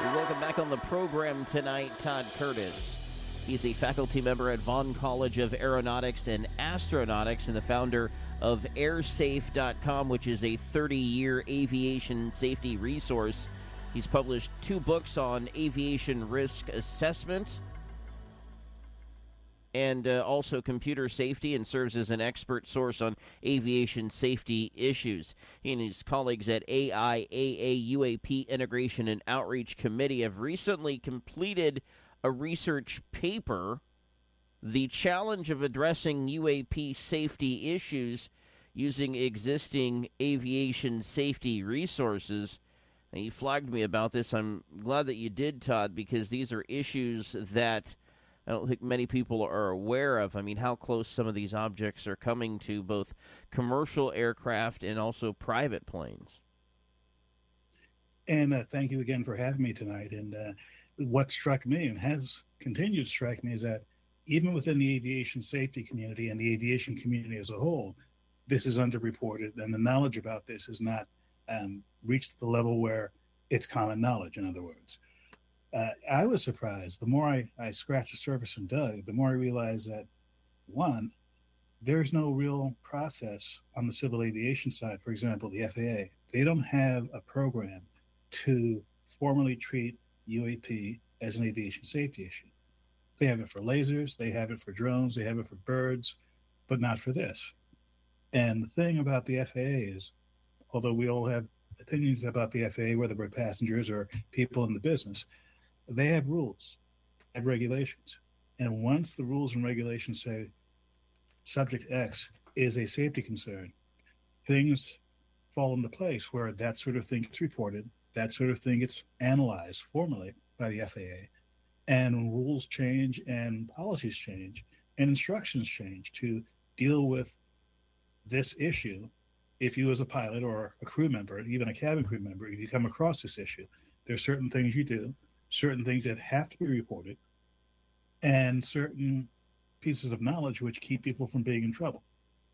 Welcome back on the program tonight, Todd Curtis. He's a faculty member at Vaughn College of Aeronautics and Astronautics and the founder of airsafe.com, which is a 30-year aviation safety resource. He's published 2 books on aviation risk assessment and also computer safety, and serves as an expert source on aviation safety issues. He and his colleagues at AIAA UAP Integration and Outreach Committee have recently completed a research paper, The Challenge of Addressing UAP Safety Issues Using Existing Aviation Safety Resources. And you flagged me about this. I'm glad that you did, Todd, because these are issues that I don't think many people are aware of. I mean, how close some of these objects are coming to both commercial aircraft and also private planes. And thank you again for having me tonight. And what struck me and has continued to strike me is that even within the aviation safety community and the aviation community as a whole, this is underreported, and the knowledge about this has not reached the level where it's common knowledge, in other words. I was surprised. The more I scratched the surface and dug, the more I realized that, one, there's no real process on the civil aviation side. For example, the FAA, they don't have a program to formally treat UAP as an aviation safety issue. They have it for lasers, they have it for drones, they have it for birds, but not for this. And the thing about the FAA is, although we all have opinions about the FAA, whether we're passengers or people in the business, they have rules, they have regulations. And once the rules and regulations say subject X is a safety concern, things fall into place where that sort of thing gets reported, that sort of thing gets analyzed formally by the FAA, and rules change and policies change and instructions change to deal with this issue. If you as a pilot or a crew member, even a cabin crew member, if you come across this issue, there are certain things you do, certain things that have to be reported, and certain pieces of knowledge which keep people from being in trouble.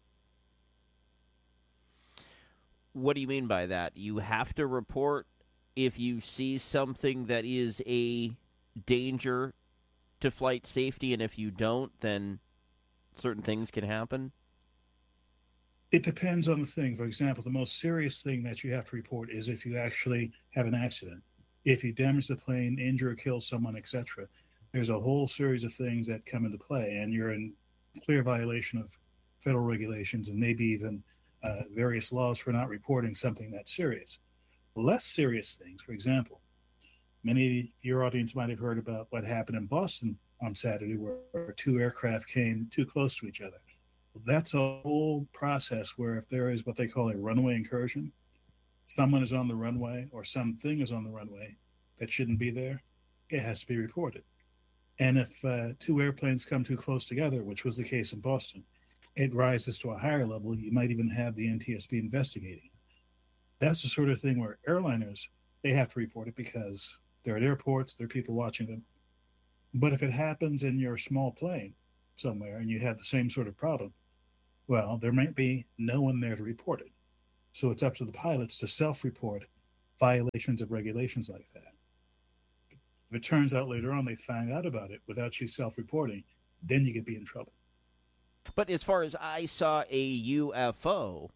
What do you mean by that? You have to report if you see something that is a danger to flight safety, and if you don't, then certain things can happen? It depends on the thing. For example, the most serious thing that you have to report is if you actually have an accident. If you damage the plane, injure or kill someone, etc., there's a whole series of things that come into play, and you're in clear violation of federal regulations and maybe even various laws for not reporting something that's serious. Less serious things, for example, many of your audience might have heard about what happened in Boston on Saturday, where 2 aircraft came too close to each other. That's a whole process where if there is what they call a runway incursion, someone is on the runway or something is on the runway that shouldn't be there, it has to be reported. And if 2 airplanes come too close together, which was the case in Boston, it rises to a higher level. You might even have the NTSB investigating. That's the sort of thing where airliners, they have to report it because they're at airports, there are people watching them. But if it happens in your small plane somewhere and you have the same sort of problem, well, there might be no one there to report it. So it's up to the pilots to self-report violations of regulations like that. If it turns out later on they find out about it without you self-reporting, then you could be in trouble. But as far as I saw a UFO,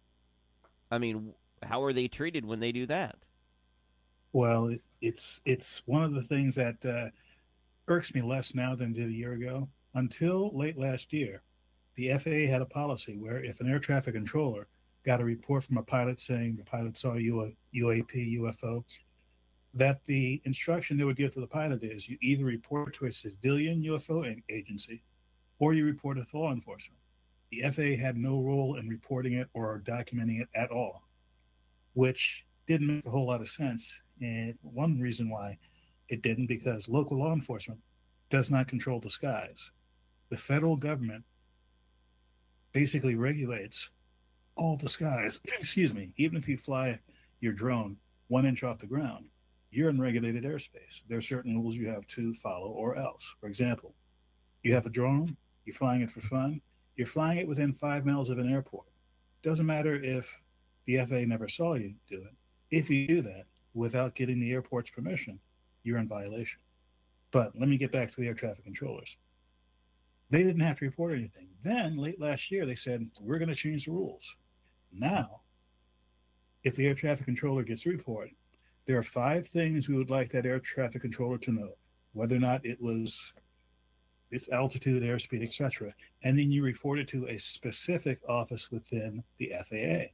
I mean, how are they treated when they do that? Well, it's one of the things that irks me less now than it did a year ago. Until late last year, the FAA had a policy where if an air traffic controller got a report from a pilot saying the pilot saw a UAP, UFO, that the instruction they would give to the pilot is you either report to a civilian UFO agency or you report it to law enforcement. The FAA had no role in reporting it or documenting it at all, which didn't make a whole lot of sense. And one reason why it didn't, because local law enforcement does not control the skies. The federal government basically regulates all the skies. Excuse me. Even if you fly your drone 1 inch off the ground, you're in regulated airspace. There are certain rules you have to follow or else. For example, you have a drone, you're flying it for fun, you're flying it within 5 miles of an airport. Doesn't matter if the FAA never saw you do it. If you do that without getting the airport's permission, you're in violation. But let me get back to the air traffic controllers. They didn't have to report anything. Then, late last year, they said, we're going to change the rules. Now, if the air traffic controller gets a report, there are 5 things we would like that air traffic controller to know, whether or not it was its altitude, airspeed, etc. And then you report it to a specific office within the FAA.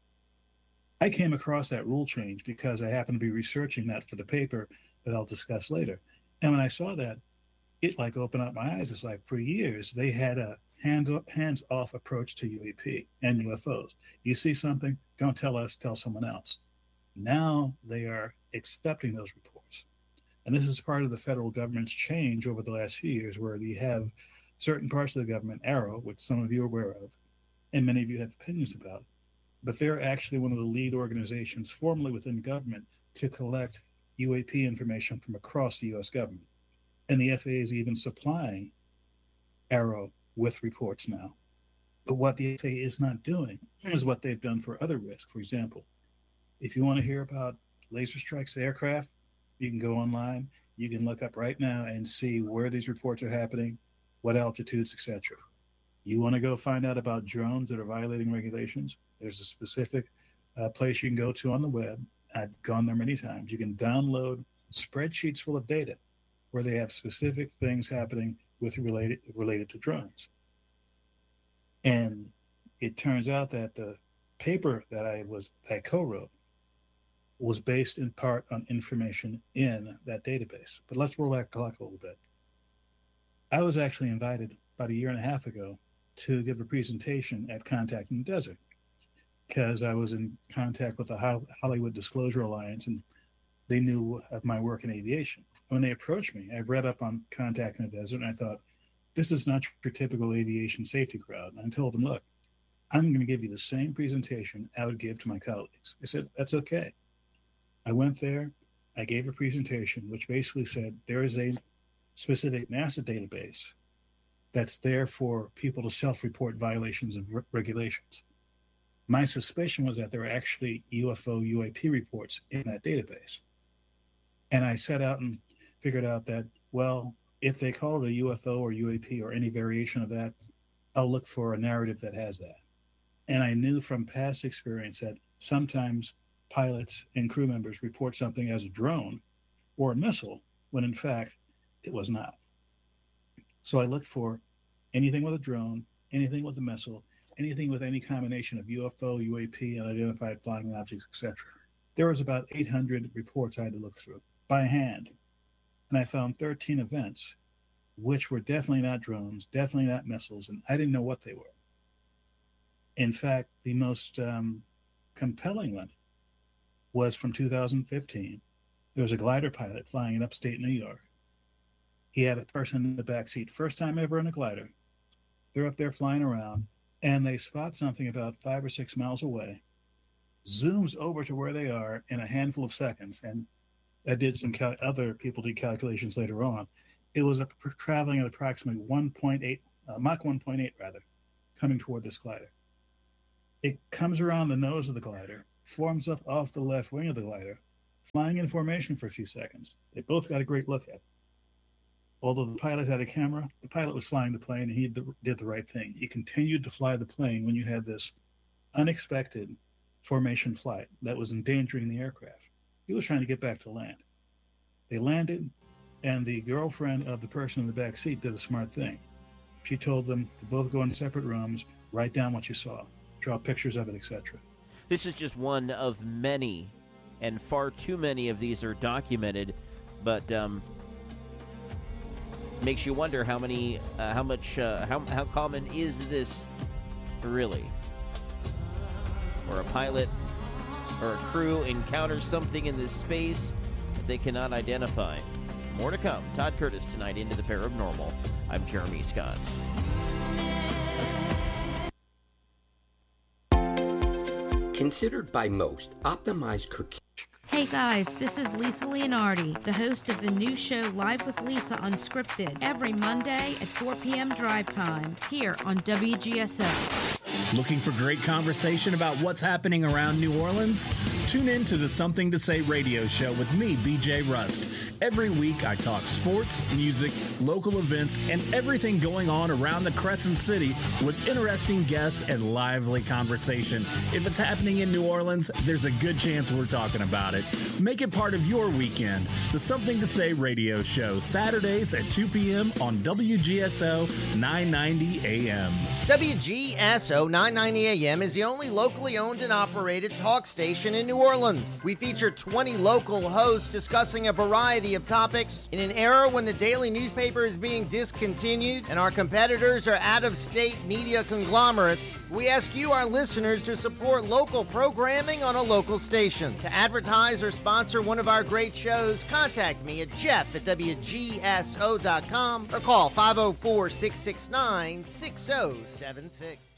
I came across that rule change because I happened to be researching that for the paper that I'll discuss later. And when I saw that, it like opened up my eyes. It's like for years, they had a hands-off approach to UAP and UFOs. You see something, don't tell us, tell someone else. Now they are accepting those reports. And this is part of the federal government's change over the last few years, where you have certain parts of the government, AARO, which some of you are aware of, and many of you have opinions about, but they're actually one of the lead organizations formally within government to collect UAP information from across the U.S. government. And the FAA is even supplying AARO with reports now. But what the FAA is not doing is what they've done for other risks. For example, if you want to hear about laser strikes to aircraft, you can go online. You can look up right now and see where these reports are happening, what altitudes, etc. You want to go find out about drones that are violating regulations? There's a specific place you can go to on the web. I've gone there many times. You can download spreadsheets full of data where they have specific things happening with related to drones. And it turns out that the paper that I co-wrote was based in part on information in that database. But let's roll back the clock a little bit. I was actually invited about 1.5 years ago to give a presentation at Contact in the Desert because I was in contact with the Hollywood Disclosure Alliance, and they knew of my work in aviation. When they approached me, I read up on Contact in the Desert, and I thought, this is not your typical aviation safety crowd. And I told them, look, I'm going to give you the same presentation I would give to my colleagues. I said, that's okay. I went there, I gave a presentation which basically said there is a specific NASA database that's there for people to self-report violations of regulations. My suspicion was that there were actually UFO UAP reports in that database. And I set out and figured out that, well, if they call it a UFO or UAP or any variation of that, I'll look for a narrative that has that. And I knew from past experience that sometimes pilots and crew members report something as a drone or a missile when in fact it was not. So I looked for anything with a drone, anything with a missile, anything with any combination of UFO, UAP, unidentified flying objects, etc. There was about 800 reports I had to look through by hand. And I found 13 events, which were definitely not drones, definitely not missiles, and I didn't know what they were. In fact, the most compelling one was from 2015. There was a glider pilot flying in upstate New York. He had a person in the back seat, first time ever in a glider. They're up there flying around, and they spot something about 5 or 6 miles away, zooms over to where they are in a handful of seconds, and I did some other people did calculations later on. It was traveling at approximately Mach 1.8 rather, coming toward this glider. It comes around the nose of the glider, forms up off the left wing of the glider, flying in formation for a few seconds. They both got a great look at it. Although the pilot had a camera, the pilot was flying the plane, and he did the right thing. He continued to fly the plane when you had this unexpected formation flight that was endangering the aircraft. He was trying to get back to land. They landed, and the girlfriend of the person in the back seat did a smart thing. She told them to both go in separate rooms, write down what you saw, draw pictures of it, etc. This is just one of many, and far too many of these are documented, but makes you wonder how common is this really? Or a pilot or a crew encounters something in this space that they cannot identify. More to come. Todd Curtis tonight into the Paranormal. I'm Jeremy Scott. Considered by most, optimized cooking. Hey guys, this is Lisa Leonardi, the host of the new show Live with Lisa Unscripted, every Monday at 4 p.m. drive time, here on WGSO. Looking for great conversation about what's happening around New Orleans? Tune in to the Something to Say radio show with me, BJ Rust. Every week I talk sports, music, local events, and everything going on around the Crescent City with interesting guests and lively conversation. If it's happening in New Orleans, there's a good chance we're talking about it. Make it part of your weekend. The Something to Say radio show, Saturdays at 2 p.m. on WGSO 990 AM. WGSO 990 AM is the only locally owned and operated talk station in New Orleans. We feature 20 local hosts discussing a variety of topics. In an era when the daily newspaper is being discontinued and our competitors are out-of-state media conglomerates, we ask you, our listeners, to support local programming on a local station. To advertise or sponsor one of our great shows, contact me at jeff@wgso.com or call 504-669-6076.